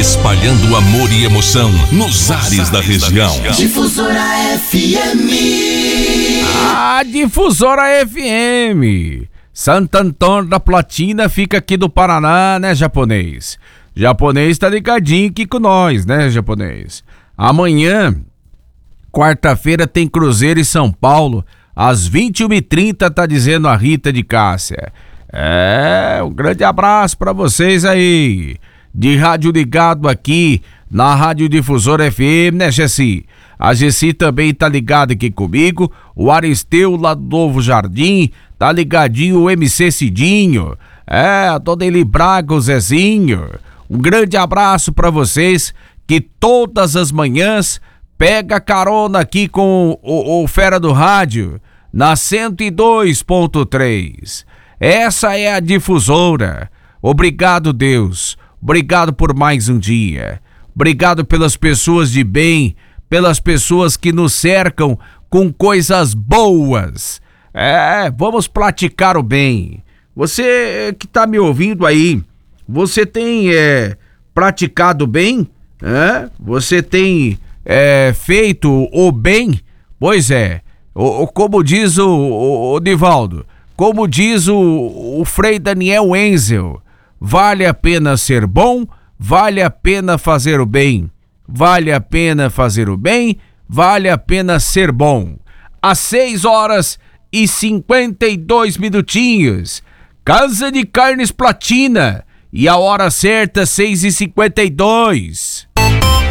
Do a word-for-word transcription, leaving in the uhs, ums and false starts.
espalhando amor e emoção nos ares da região. Difusora F M. A Difusora F M. Santo Antônio da Platina fica aqui do Paraná, né, japonês? Japonês tá ligadinho aqui com nós, né, japonês? Amanhã, quarta-feira, tem Cruzeiro e São Paulo, às vinte e uma e trinta, tá dizendo a Rita de Cássia. É, um grande abraço pra vocês aí, de rádio ligado aqui na Rádio Difusora F M, né, Gessi? A Gessi também tá ligada aqui comigo, o Aristeu lá do Novo Jardim, tá ligadinho o M C Cidinho, é, a Dona Eli Braga, o Zezinho. Um grande abraço pra vocês que todas as manhãs pega carona aqui com o, o Fera do Rádio na cento e dois ponto três. Essa é a Difusora. Obrigado, Deus. Obrigado por mais um dia. Obrigado pelas pessoas de bem, pelas pessoas que nos cercam com coisas boas. É, vamos praticar o bem. Você que tá me ouvindo aí, você tem é, praticado bem? É? Você tem é, feito o bem? Pois é, o, o, como diz o, o, o Divaldo, como diz o, o Frei Daniel Wenzel, vale a pena ser bom, vale a pena fazer o bem, vale a pena fazer o bem, vale a pena ser bom. Às seis horas e cinquenta e dois minutinhos, Casa de Carnes Platina, e a hora certa, seis e cinquenta e dois.